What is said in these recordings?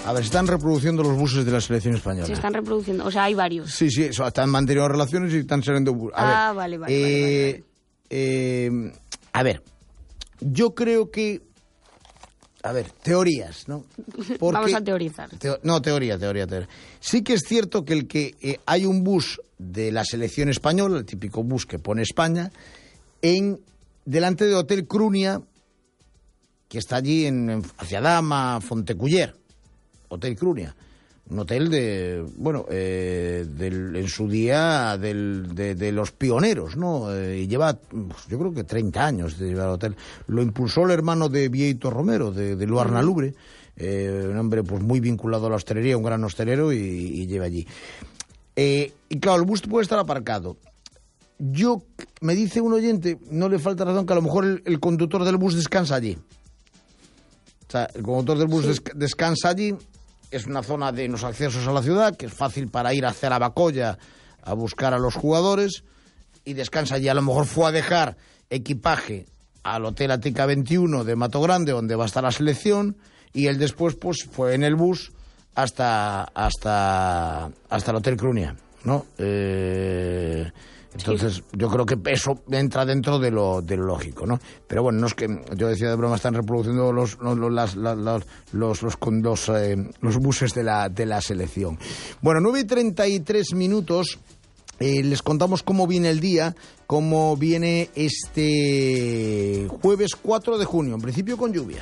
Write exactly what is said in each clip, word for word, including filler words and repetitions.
A ver, se están reproduciendo los buses de la selección española. Se están reproduciendo, o sea, hay varios. Sí, sí, eso, están manteniendo relaciones y están saliendo buses. Ah, ver, vale, vale, eh, vale, vale, vale. Eh, a ver, yo creo que... A ver, teorías, ¿no? Porque, Vamos a teorizar. Teo, no, teoría, teoría, teoría. Sí que es cierto que el que eh, hay un bus de la selección española, el típico bus que pone España, en delante del Hotel Crunia, que está allí en, en hacia Dama, Fonteculler, Hotel Crunia. Un hotel de, bueno, eh, del, en su día del, de, de los pioneros, ¿no? Eh, y lleva, yo creo que treinta años de llevar el hotel. Lo impulsó el hermano de Vieito Romero, de, de Luarna Lubre, eh, un hombre pues muy vinculado a la hostelería, un gran hostelero, y, y lleva allí. Eh, y claro, el bus puede estar aparcado. Yo, me dice un oyente, no le falta razón, que a lo mejor el, el conductor del bus descansa allí. O sea, el conductor del bus sí. des, descansa allí. Es una zona de los accesos a la ciudad, que es fácil para ir hacia la Bacolla a buscar a los jugadores, y descansa allí. A lo mejor fue a dejar equipaje al Hotel Atica veintiuno de Mato Grande, donde va a estar la selección, y él después pues fue en el bus hasta hasta hasta el Hotel Crunia, ¿no? Eh... Entonces, sí. Yo creo que eso entra dentro de lo, de lo lógico, ¿no? Pero bueno, no es que yo decía de broma, están reproduciendo los los las, las, los los los, los, eh, los buses de la de la selección. Bueno, nueve y treinta y tres minutos. Eh, les contamos cómo viene el día, cómo viene este jueves cuatro de junio, en principio con lluvia.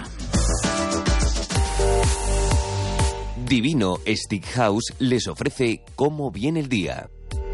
Divino Stick House les ofrece cómo viene el día.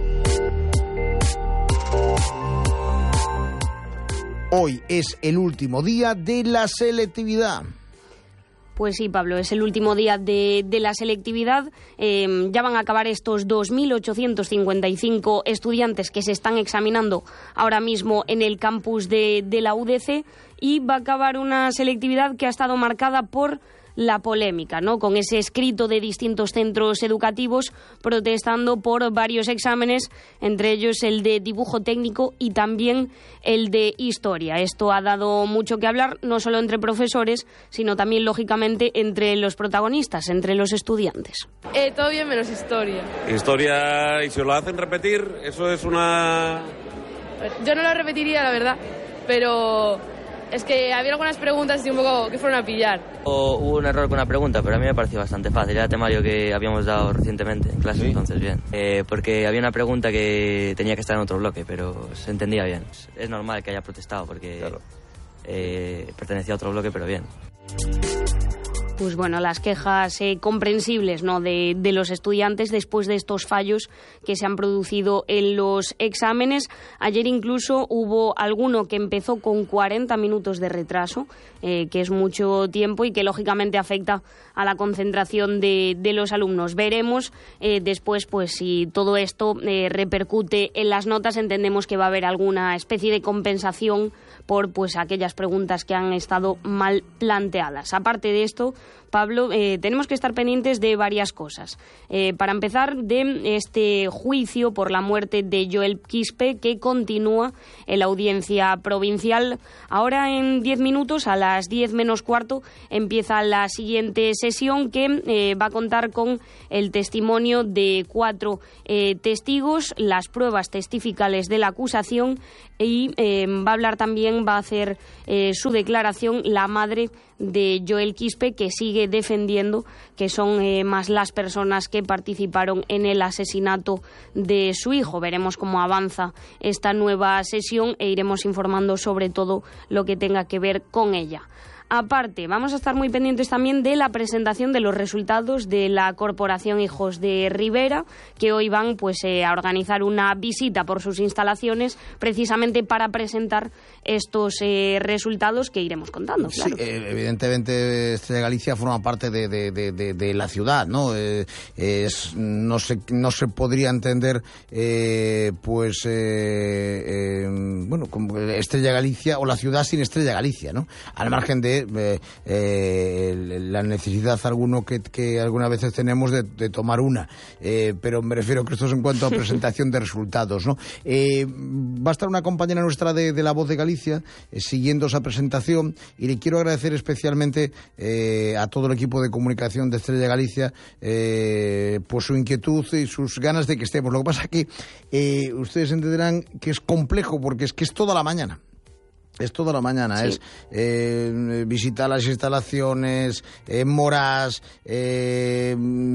Hoy es el último día de la selectividad. Pues sí, Pablo, es el último día de, de la selectividad. Eh, ya van a acabar estos dos mil ochocientos cincuenta y cinco estudiantes que se están examinando ahora mismo en el campus de, de la U D C, y va a acabar una selectividad que ha estado marcada por la polémica, ¿no? Con ese escrito de distintos centros educativos protestando por varios exámenes, entre ellos el de dibujo técnico y también el de historia. Esto ha dado mucho que hablar, no solo entre profesores, sino también, lógicamente, entre los protagonistas, entre los estudiantes. Eh, todo bien menos historia. Historia, y si lo hacen repetir, eso es una... Yo no lo repetiría, la verdad, pero... Es que había algunas preguntas y un poco que fueron a pillar. O, hubo un error con una pregunta, pero a mí me pareció bastante fácil. Era el temario que habíamos dado recientemente en clase, ¿sí? Entonces bien. Eh, porque había una pregunta que tenía que estar en otro bloque, pero se entendía bien. Es normal que haya protestado porque claro. eh, pertenecía a otro bloque, pero bien. Pues bueno, las quejas eh, comprensibles, ¿no?, de, de los estudiantes después de estos fallos que se han producido en los exámenes. Ayer incluso hubo alguno que empezó con cuarenta minutos de retraso, eh, que es mucho tiempo y que lógicamente afecta a la concentración de, de los alumnos. Veremos eh, después pues si todo esto eh, repercute en las notas. Entendemos que va a haber alguna especie de compensación por pues aquellas preguntas que han estado mal planteadas. Aparte de esto, Pablo, eh, tenemos que estar pendientes de varias cosas. Eh, para empezar, de este juicio por la muerte de Joel Quispe, que continúa en la audiencia provincial. Ahora, en diez minutos, a las diez menos cuarto, empieza la siguiente sesión, que eh, va a contar con el testimonio de cuatro eh, testigos, las pruebas testificales de la acusación, y eh, va a hablar también, va a hacer eh, su declaración la madre de Joel Quispe, que sigue defendiendo que son eh, más las personas que participaron en el asesinato de su hijo. Veremos cómo avanza esta nueva sesión e iremos informando sobre todo lo que tenga que ver con ella. Aparte, vamos a estar muy pendientes también de la presentación de los resultados de la Corporación Hijos de Rivera, que hoy van pues eh, a organizar una visita por sus instalaciones precisamente para presentar estos eh, resultados que iremos contando. Claro. Sí, eh, evidentemente Estrella Galicia forma parte de, de, de, de, de la ciudad, ¿no? Eh, es, no se no se podría entender eh, pues eh, eh, bueno, como Estrella Galicia o la ciudad sin Estrella Galicia, ¿no? Al margen de entiende eh, eh, la necesidad alguno que, que algunas veces tenemos de, de tomar una, eh, pero me refiero que esto es en cuanto a presentación de resultados, ¿no? Eh, va a estar una compañera nuestra de, de La Voz de Galicia eh, siguiendo esa presentación, y le quiero agradecer especialmente eh, a todo el equipo de comunicación de Estrella Galicia eh, por su inquietud y sus ganas de que estemos. Lo que pasa es que eh, ustedes entenderán que es complejo, porque es que es toda la mañana. Es toda la mañana, sí. Es eh, visitar las instalaciones, eh, moras, eh,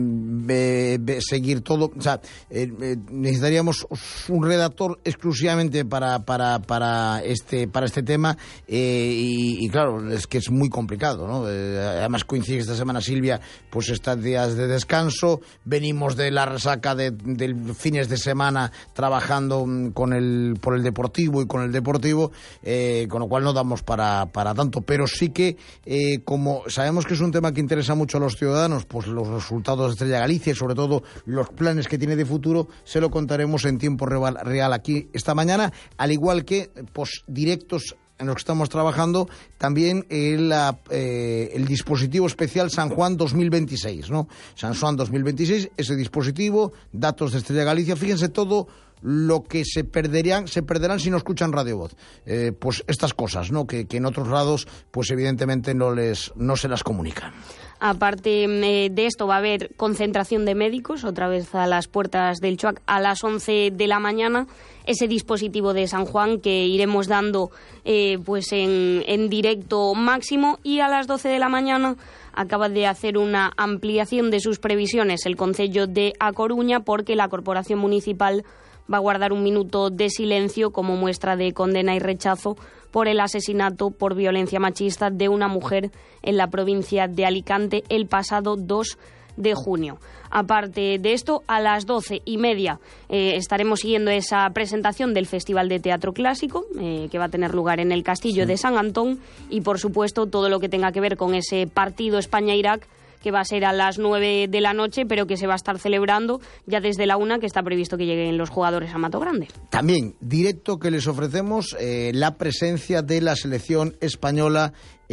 be, be, seguir todo. O sea, eh, eh, necesitaríamos un redactor exclusivamente para para para este para este tema eh, y, y claro, es que es muy complicado, ¿no? Eh, además coincide que esta semana Silvia pues está días de descanso, venimos de la resaca de, de fines de semana trabajando con el por el Deportivo y con el Deportivo. Eh, con lo cual no damos para, para tanto, pero sí que eh, como sabemos que es un tema que interesa mucho a los ciudadanos, pues los resultados de Estrella Galicia y sobre todo los planes que tiene de futuro, se lo contaremos en tiempo real, real aquí esta mañana, al igual que pues directos en los que estamos trabajando también el, eh, el dispositivo especial San Juan dos mil veintiséis, ¿no? San Juan dos mil veintiséis, ese dispositivo, datos de Estrella Galicia, fíjense todo lo que se perderían, se perderán si no escuchan Radio Voz. Eh, pues estas cosas, ¿no? Que, que en otros lados, pues evidentemente no les, no se las comunican. Aparte eh, de esto va a haber concentración de médicos, otra vez a las puertas del Chuac a las once de la mañana, ese dispositivo de San Juan que iremos dando eh, pues en, en directo máximo, y a las doce de la mañana acaba de hacer una ampliación de sus previsiones el Concello de A Coruña, porque la Corporación Municipal va a guardar un minuto de silencio como muestra de condena y rechazo por el asesinato por violencia machista de una mujer en la provincia de Alicante el pasado dos de junio. Aparte de esto, a las doce y media eh, estaremos siguiendo esa presentación del Festival de Teatro Clásico eh, que va a tener lugar en el Castillo sí. de San Antón, y por supuesto todo lo que tenga que ver con ese partido España-Irak, que va a ser a las nueve de la noche, pero que se va a estar celebrando ya desde la una, que está previsto que lleguen los jugadores a Mato Grande. También, directo que les ofrecemos eh, la presencia de la selección española,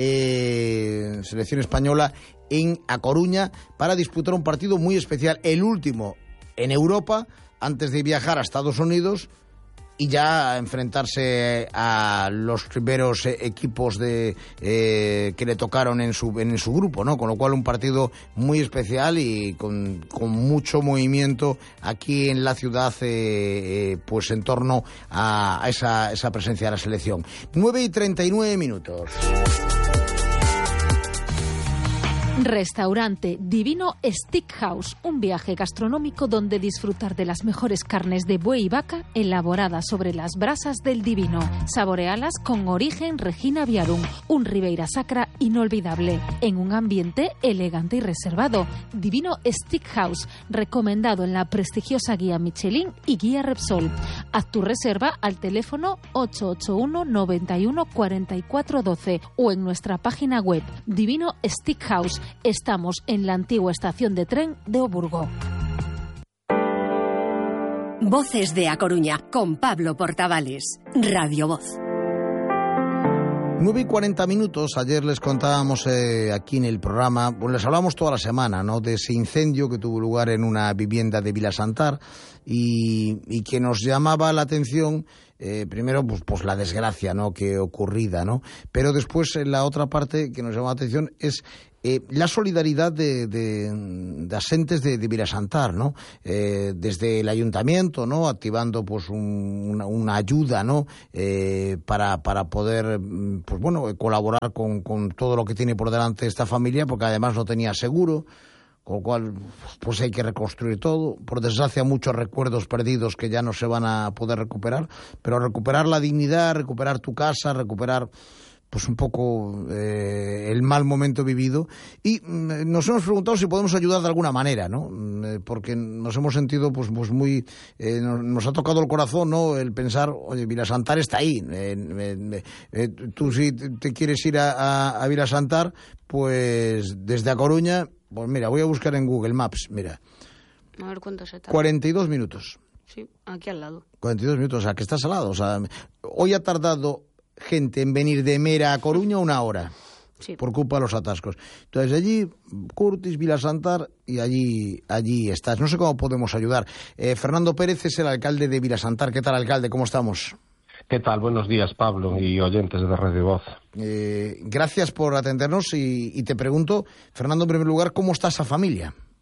eh, selección española en A Coruña, para disputar un partido muy especial, el último en Europa, antes de viajar a Estados Unidos y ya enfrentarse a los primeros eh, equipos de eh, que le tocaron en su en su grupo, ¿no? Con lo cual un partido muy especial y con, con mucho movimiento aquí en la ciudad, eh, eh, pues en torno a, a esa, esa presencia de la selección. nueve y treinta y nueve minutos. Restaurante Divino Steakhouse, un viaje gastronómico donde disfrutar de las mejores carnes de buey y vaca elaboradas sobre las brasas del Divino. Saborealas con origen Regina Viarum, un Ribeira Sacra inolvidable, en un ambiente elegante y reservado. Divino Steakhouse, recomendado en la prestigiosa guía Michelin y guía Repsol. Haz tu reserva al teléfono ocho ocho uno, noventa y uno, cuarenta y cuatro doce o en nuestra página web Divino Steakhouse. Estamos en la antigua estación de tren de Oburgo. Voces de A Coruña, con Pablo Portavales. Radio Voz. nueve y cuarenta minutos. Ayer les contábamos eh, aquí en el programa, bueno, les hablamos toda la semana, ¿no?, de ese incendio que tuvo lugar en una vivienda de Vilasantar y, y que nos llamaba la atención. Eh, primero, pues, pues la desgracia, ¿no?, que ocurrida, ¿no? Pero después, eh, la otra parte que nos llama la atención es eh, la solidaridad de, de, de asentes de, de Vilasantar, ¿no? Eh, desde el ayuntamiento, ¿no?, activando pues un, una, una ayuda, ¿no?, eh, para, para poder, pues bueno, colaborar con, con todo lo que tiene por delante esta familia, porque además no tenía seguro. Con lo cual, pues hay que reconstruir todo. Por desgracia, muchos recuerdos perdidos que ya no se van a poder recuperar, pero recuperar la dignidad, recuperar tu casa, recuperar pues un poco eh, el mal momento vivido. Y mm, nos hemos preguntado si podemos ayudar de alguna manera, ¿no? Eh, porque nos hemos sentido pues, pues muy... Eh, nos, nos ha tocado el corazón, ¿no?, el pensar, oye, Vilasantar está ahí. Eh, eh, eh, tú si te quieres ir a, a, a Vilasantar, pues desde A Coruña... Pues mira, voy a buscar en Google Maps, mira. A ver cuánto se tarda. cuarenta y dos minutos. Sí, aquí al lado. cuarenta y dos minutos, o sea, que estás al lado. O sea, hoy ha tardado gente en venir de Mera a Coruña una hora. Sí. por culpa de los atascos. Entonces allí, Curtis, Vilasantar, y allí, allí estás. No sé cómo podemos ayudar. Eh, Fernando Pérez es el alcalde de Vilasantar. ¿Qué tal, alcalde? ¿Cómo estamos? ¿Qué tal? Buenos días, Pablo y oyentes de Radio Voz. Eh, gracias por atendernos y, y te pregunto, Fernando, en primer lugar, ¿cómo está esa familia?